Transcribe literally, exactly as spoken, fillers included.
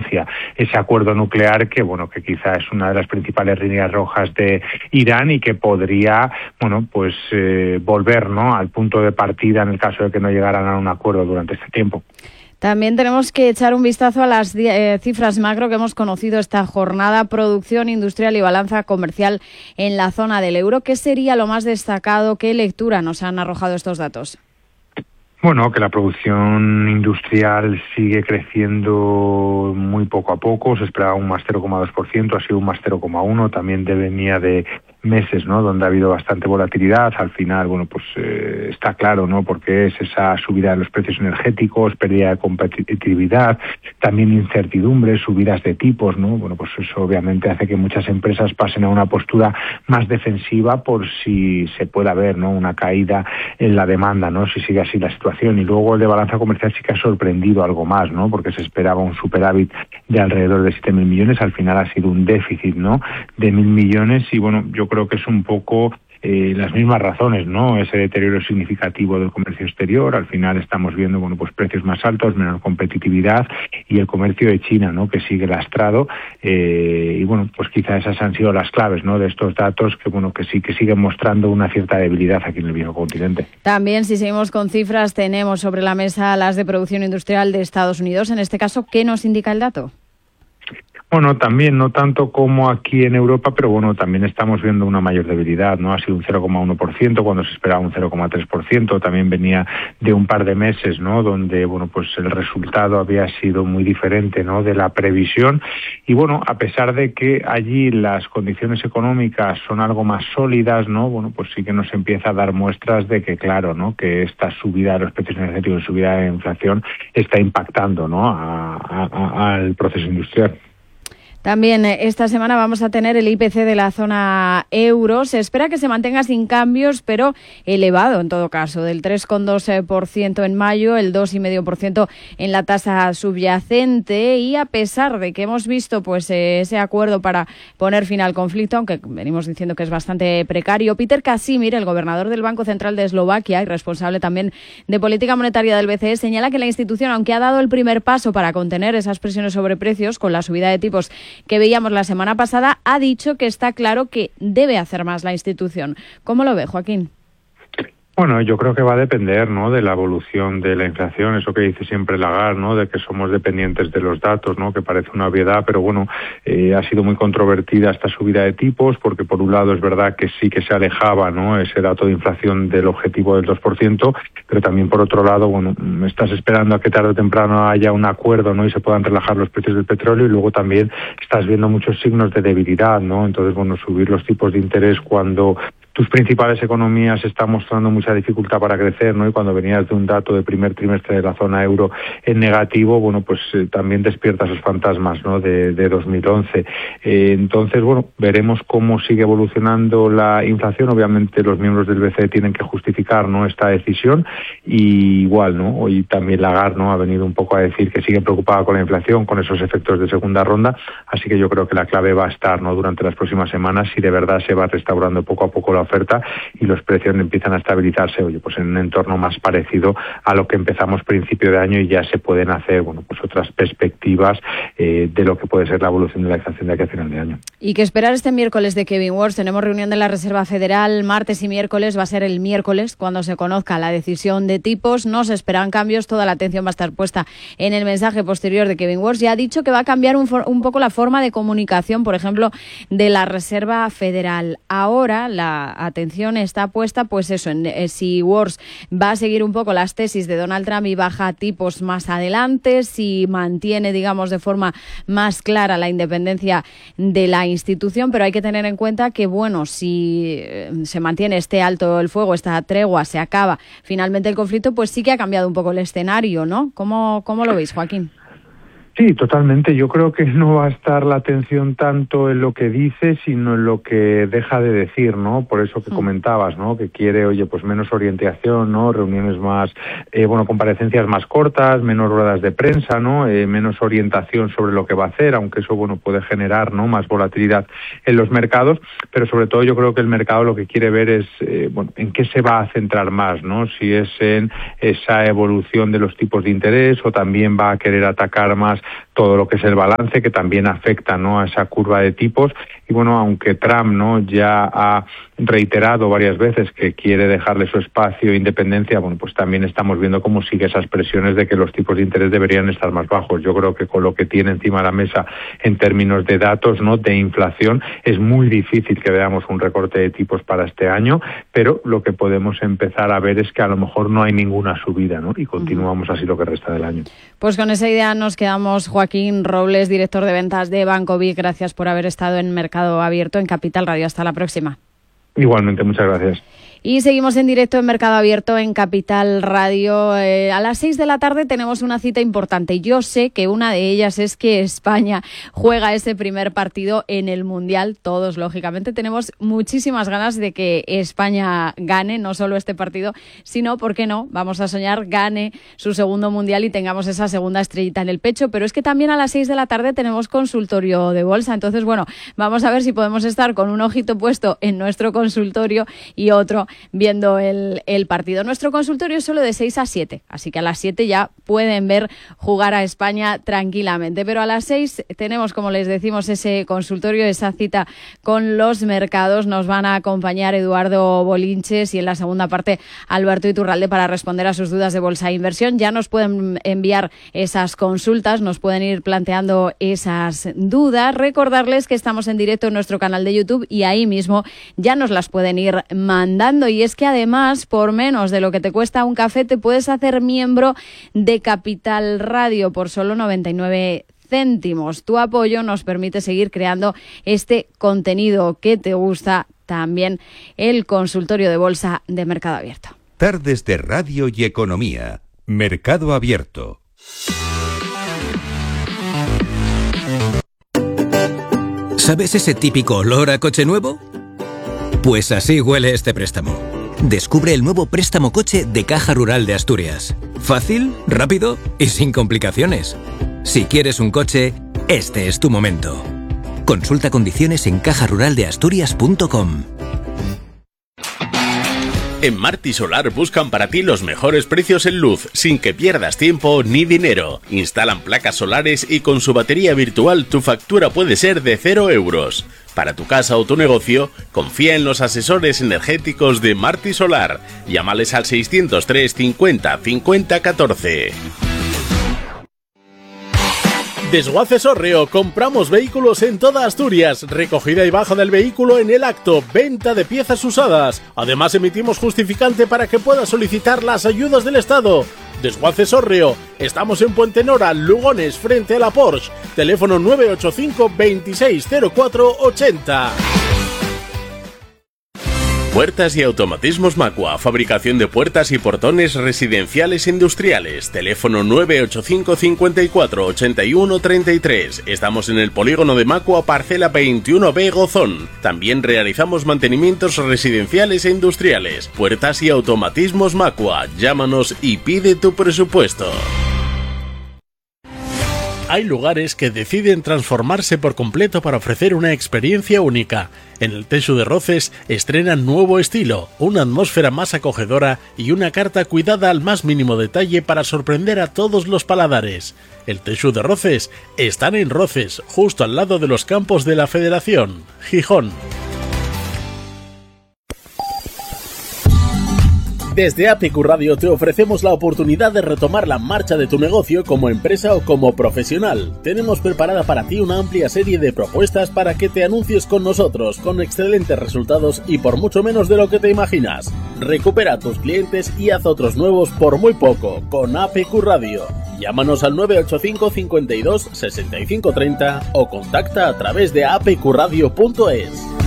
Francia ese acuerdo nuclear que, bueno, que quizá es una de las principales líneas rojas de Irán y que podría, bueno, pues eh, volver, ¿no?, al punto de partida en el caso de que no llegaran a un acuerdo durante este tiempo. También tenemos que echar un vistazo a las eh, cifras macro que hemos conocido esta jornada: producción industrial y balanza comercial en la zona del euro. ¿Qué sería lo más destacado? ¿Qué lectura nos han arrojado estos datos? Bueno, que la producción industrial sigue creciendo muy poco a poco. Se esperaba un más cero coma dos por ciento, ha sido un más cero coma uno por ciento. También venía de meses, ¿no?, donde ha habido bastante volatilidad. Al final, bueno, pues eh, está claro, ¿no?, porque es esa subida de los precios energéticos, pérdida de competitividad, también incertidumbre, subidas de tipos, ¿no? Bueno, pues eso obviamente hace que muchas empresas pasen a una postura más defensiva por si se pueda ver, ¿no?, una caída en la demanda, ¿no?, si sigue así la situación. Y luego el de balanza comercial sí que ha sorprendido algo más, ¿no?, porque se esperaba un superávit de alrededor de siete mil millones, al final ha sido un déficit, ¿no?, de mil millones. Y bueno, yo creo que es un poco eh, las mismas razones, ¿no?, ese deterioro significativo del comercio exterior. Al final estamos viendo, bueno, pues precios más altos, menor competitividad, y el comercio de China, ¿no?, que sigue lastrado. Eh, y bueno, pues quizá esas han sido las claves, ¿no?, de estos datos que, bueno, que sí que siguen mostrando una cierta debilidad aquí en el viejo continente. También, si seguimos con cifras, tenemos sobre la mesa las de producción industrial de Estados Unidos. En este caso, ¿qué nos indica el dato? Bueno, también no tanto como aquí en Europa, pero bueno, también estamos viendo una mayor debilidad, ¿no? Ha sido un cero coma uno por ciento cuando se esperaba un cero coma tres por ciento. También venía de un par de meses, ¿no?, donde, bueno, pues el resultado había sido muy diferente, ¿no?, de la previsión. Y bueno, a pesar de que allí las condiciones económicas son algo más sólidas, ¿no?, bueno, pues sí que nos empieza a dar muestras de que, claro, ¿no?, que esta subida de los precios energéticos, subida de inflación, está impactando, ¿no?, a, a, a, al proceso industrial. También esta semana vamos a tener el I P C de la zona euro. Se espera que se mantenga sin cambios, pero elevado en todo caso, del tres coma dos por ciento en mayo, el dos coma cinco por ciento en la tasa subyacente. Y a pesar de que hemos visto pues ese acuerdo para poner fin al conflicto, aunque venimos diciendo que es bastante precario, Peter Casimir, el gobernador del Banco Central de Eslovaquia y responsable también de política monetaria del B C E, señala que la institución, aunque ha dado el primer paso para contener esas presiones sobre precios con la subida de tipos que veíamos la semana pasada, ha dicho que está claro que debe hacer más la institución. ¿Cómo lo ve, Joaquín? Bueno, yo creo que va a depender, ¿no?, de la evolución de la inflación, eso que dice siempre Lagarde, ¿no?, de que somos dependientes de los datos, ¿no?, que parece una obviedad, pero bueno, eh, ha sido muy controvertida esta subida de tipos, porque por un lado es verdad que sí que se alejaba, ¿no?, ese dato de inflación del objetivo del dos por ciento, pero también por otro lado, bueno, estás esperando a que tarde o temprano haya un acuerdo, ¿no?, y se puedan relajar los precios del petróleo, y luego también estás viendo muchos signos de debilidad, ¿no?, entonces, bueno, subir los tipos de interés cuando tus principales economías están mostrando mucha dificultad para crecer, ¿no?, y cuando venías de un dato de primer trimestre de la zona euro en negativo, bueno, pues eh, también despierta esos fantasmas, ¿no?, de, de dos mil once. Eh, entonces, bueno, veremos cómo sigue evolucionando la inflación. Obviamente los miembros del B C E tienen que justificar, ¿no?, esta decisión, y igual, ¿no?, hoy también Lagarde, ¿no?, ha venido un poco a decir que sigue preocupada con la inflación, con esos efectos de segunda ronda, así que yo creo que la clave va a estar, ¿no?, durante las próximas semanas, si de verdad se va restaurando poco a poco la oferta y los precios empiezan a estabilizarse, oye, pues en un entorno más parecido a lo que empezamos principio de año, y ya se pueden hacer, bueno, pues otras perspectivas eh, de lo que puede ser la evolución de la inflación de aquí a final de año. ¿Y qué esperar este miércoles de Kevin Warsh? Tenemos reunión de la Reserva Federal martes y miércoles, va a ser el miércoles cuando se conozca la decisión de tipos. No se esperan cambios, toda la atención va a estar puesta en el mensaje posterior de Kevin Warsh. Ya ha dicho que va a cambiar un, for- un poco la forma de comunicación, por ejemplo, de la Reserva Federal. Ahora la atención está puesta, pues eso, en eh, si Warsh va a seguir un poco las tesis de Donald Trump y baja tipos más adelante, si mantiene, digamos, de forma más clara la independencia de la institución, pero hay que tener en cuenta que, bueno, si eh, se mantiene este alto el fuego, esta tregua, se acaba finalmente el conflicto, pues sí que ha cambiado un poco el escenario, ¿no? ¿Cómo, cómo lo veis, Joaquín? Sí, totalmente. Yo creo que no va a estar la atención tanto en lo que dice, sino en lo que deja de decir, ¿no? Por eso que comentabas, ¿no?, que quiere, oye, pues menos orientación, ¿no?, reuniones más, eh, bueno, comparecencias más cortas, menos ruedas de prensa, ¿no?, eh, menos orientación sobre lo que va a hacer, aunque eso, bueno, puede generar, ¿no?, más volatilidad en los mercados, pero sobre todo yo creo que el mercado lo que quiere ver es, eh, bueno, en qué se va a centrar más, ¿no?, si es en esa evolución de los tipos de interés o también va a querer atacar más todo lo que es el balance, que también afecta, ¿no?, a esa curva de tipos. Y bueno, aunque Trump, ¿no?, ya ha reiterado varias veces que quiere dejarle su espacio e independencia, bueno, pues también estamos viendo cómo sigue esas presiones de que los tipos de interés deberían estar más bajos. Yo creo que con lo que tiene encima de la mesa en términos de datos, ¿no?, de inflación, es muy difícil que veamos un recorte de tipos para este año, pero lo que podemos empezar a ver es que a lo mejor no hay ninguna subida, ¿no?, y continuamos así lo que resta del año. Pues con esa idea nos quedamos. Joaquín Robles, director de ventas de Banco Vic, gracias por haber estado en Mercado Abierto en Capital Radio. Hasta la próxima. Igualmente, muchas gracias. Y seguimos en directo en Mercado Abierto en Capital Radio. Eh, a las seis de la tarde tenemos una cita importante. Yo sé que una de ellas es que España juega ese primer partido en el Mundial. Todos, lógicamente, tenemos muchísimas ganas de que España gane, no solo este partido, sino, ¿por qué no? Vamos a soñar, gane su segundo Mundial y tengamos esa segunda estrellita en el pecho. Pero es que también a las seis de la tarde tenemos consultorio de bolsa. Entonces, bueno, vamos a ver si podemos estar con un ojito puesto en nuestro consultorio y otro viendo el, el partido. Nuestro consultorio es solo de seis a siete, así que a las siete ya pueden ver jugar a España tranquilamente, pero a las seis tenemos, como les decimos, ese consultorio, esa cita con los mercados. Nos van a acompañar Eduardo Bolinches y en la segunda parte Alberto Iturralde para responder a sus dudas de bolsa e inversión. Ya nos pueden enviar esas consultas, nos pueden ir planteando esas dudas. Recordarles que estamos en directo en nuestro canal de YouTube y ahí mismo ya nos las pueden ir mandando. Y es que además, por menos de lo que te cuesta un café, te puedes hacer miembro de Capital Radio por solo noventa y nueve céntimos. Tu apoyo nos permite seguir creando este contenido que te gusta, también el consultorio de bolsa de Mercado Abierto. Tardes de Radio y Economía. Mercado Abierto. ¿Sabes ese típico olor a coche nuevo? Pues así huele este préstamo. Descubre el nuevo préstamo coche de Caja Rural de Asturias. Fácil, rápido y sin complicaciones. Si quieres un coche, este es tu momento. Consulta condiciones en caja rural de asturias punto com. En Marti Solar buscan para ti los mejores precios en luz, sin que pierdas tiempo ni dinero. Instalan placas solares y con su batería virtual tu factura puede ser de cero euros. Para tu casa o tu negocio, confía en los asesores energéticos de Marti Solar. Llámales al seiscientos tres cincuenta cincuenta catorce. Desguaces Orreo, compramos vehículos en toda Asturias, recogida y baja del vehículo en el acto, venta de piezas usadas. Además emitimos justificante para que puedas solicitar las ayudas del Estado. Desguaces Orreo, estamos en Puente Nora, Lugones, frente a la Porsche. Teléfono nueve ocho cinco veintiséis cero cuatro ochenta. Puertas y automatismos Macua, fabricación de puertas y portones residenciales e industriales. Teléfono nueve ocho cinco cincuenta y cuatro ochenta y uno treinta y tres. Estamos en el polígono de Macua, parcela veintiuno B Gozón. También realizamos mantenimientos residenciales e industriales. Puertas y automatismos Macua. Llámanos y pide tu presupuesto. Hay lugares que deciden transformarse por completo para ofrecer una experiencia única. En el Teixu de Roces estrenan nuevo estilo, una atmósfera más acogedora y una carta cuidada al más mínimo detalle para sorprender a todos los paladares. El Teixu de Roces están en Roces, justo al lado de los campos de la Federación, Gijón. Desde A P Q Radio te ofrecemos la oportunidad de retomar la marcha de tu negocio como empresa o como profesional. Tenemos preparada para ti una amplia serie de propuestas para que te anuncies con nosotros, con excelentes resultados y por mucho menos de lo que te imaginas. Recupera a tus clientes y haz otros nuevos por muy poco, con A P Q Radio. Llámanos al nueve ocho cinco cincuenta y dos sesenta y cinco treinta o contacta a través de a p q radio punto es.